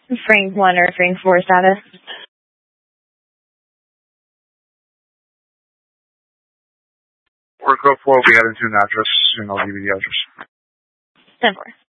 Frank 1 or Frank 4 status. We're code 4 will be heading to an address, and I'll give you the address. 10-4.